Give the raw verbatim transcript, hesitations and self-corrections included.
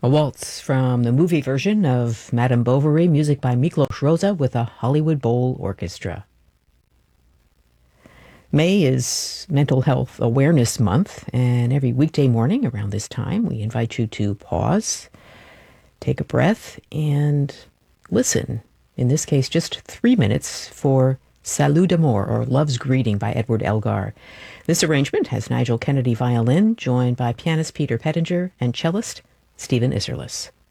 A waltz from the movie version of Madame Bovary, music by Miklos Rosa with a Hollywood Bowl Orchestra. May is Mental Health Awareness Month, and every weekday morning around this time, we invite you to pause, take a breath, and listen. In this case, just three minutes for Salut d'amour, or Love's Greeting by Edward Elgar. This arrangement has Nigel Kennedy violin, joined by pianist Peter Pettinger and cellist Stephen Isserlis.